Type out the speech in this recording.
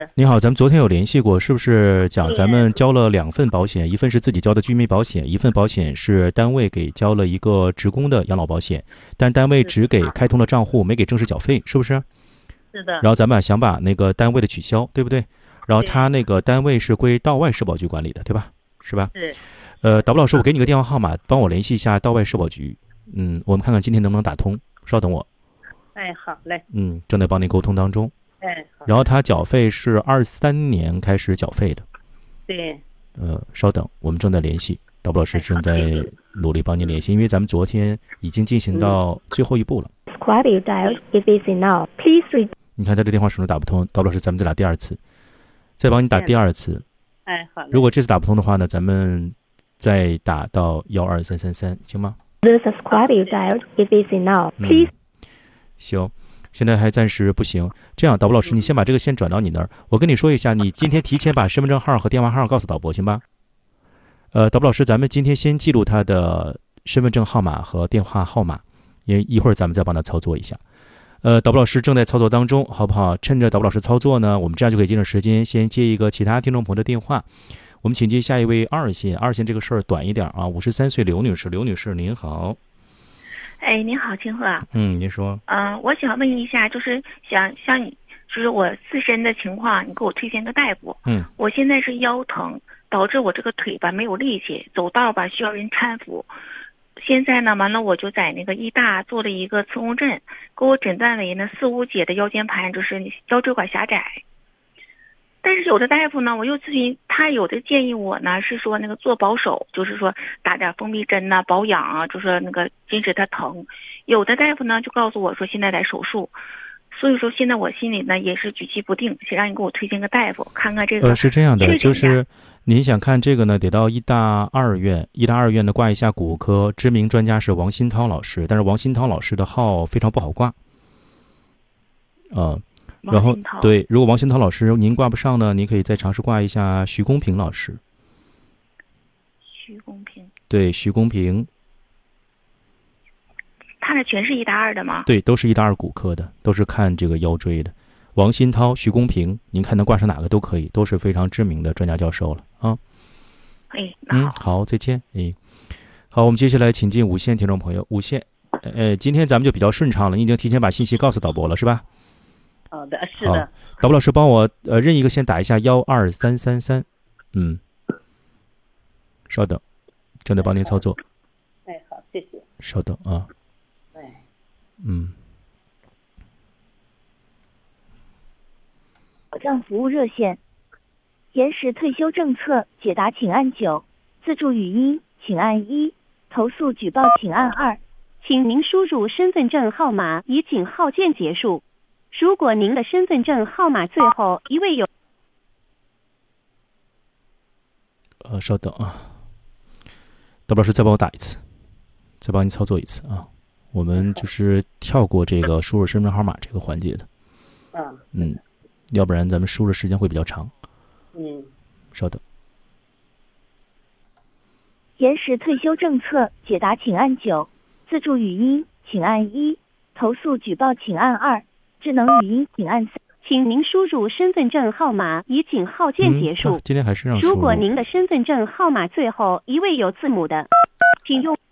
你好，咱们昨天有联系过，是不是讲咱们交了2份保险，一份是自己交的居民保险，一份保险是单位给交了一个职工的养老保险，但单位只给开通了账户，没给正式缴费，是不是？ 是的。 然后咱们想把那个单位的取消，对不对？然后他那个单位是归道外社保局管理的，对吧？是吧？ 是。 导播老师，我给你个电话号码，帮我联系一下道外社保局。我们看看今天能不能打通，稍等我。 哎，好嘞。 正在帮您沟通当中。 哎，好。 然后他缴费是23年开始缴费的。 对。 稍等，我们正在联系，导播老师正在努力帮您联系，因为咱们昨天已经进行到最后一步了。你看他这电话始终打不通，导播老师，咱们再打第二次，再帮你打第二次。 哎，好嘞。 如果这次打不通的话呢，咱们再打到12333，行吗？行，现在还暂时不行。这样，导播老师，你先把这个线转到你那儿。我跟你说一下，你今天提前把身份证号和电话号告诉导播，行吧？导播老师，咱们今天先记录他的身份证号码和电话号码，因为一会儿咱们再帮他操作一下。导播老师正在操作当中，好不好？趁着导播老师操作呢，我们这样就可以节省时间，先接一个其他听众朋友的电话。我们请接下一位二线这个事儿短一点啊，53岁刘女士，刘女士您好。 哎，您好，清鹤。 您说。 我想问一下，就是像你，就是我自身的情况，你给我推荐个大夫。我现在是腰疼，导致我这个腿吧没有力气，走道吧需要人搀扶。现在呢，完了我就在那个医大做了一个磁共振，给我诊断为呢4、5节的腰间盘，就是腰椎管狭窄。但是有的大夫呢，我又咨询他，有的建议我呢是说那个做保守，就是说打点封闭针呐、保养啊，就说那个坚持它疼。有的大夫呢就告诉我说现在得手术。所以说现在我心里呢也是举棋不定，想让你给我推荐个大夫，看看这个。 是这样的，就是您想看这个呢，得到医大2院，医大2院呢挂一下骨科，知名专家是王新涛老师，但是王新涛老师的号非常不好挂。然后对，如果王新涛老师您挂不上呢，您可以再尝试挂一下徐公平老师。 徐公平。对， 徐公平。 他俩全是医大2的吗？ 对，都是医大2骨科的，都是看这个腰椎的。王新涛、徐公平，您看能挂上哪个都可以，都是非常知名的专家教授了啊。好，再见。好，我们接下来请进5线听众朋友。5线，今天咱们就比较顺畅了，你已经提前把信息告诉导播了，是吧？ 好的，是的。 导播老师帮我任一个先打一下12333。稍等，正在帮您操作。 好，谢谢。 稍等啊。 保障服务热线，延时退休政策解答请按9，自助语音请按1，投诉举报请按2，请您输入身份证号码以井号键结束。如果您的身份证号码最后一位有稍等啊，导播老师再帮我打一次，再帮您操作一次啊。我们就是跳过这个输入身份证号码这个环节的。要不然咱们输入时间会比较长。稍等。 延时退休政策解答请按9，自助语音请按1，投诉举报请按2，智能语音请按3，请您输入身份证号码以井号键结束。 今天还是让输入。 如果您的身份证号码最后一位有字母的，请用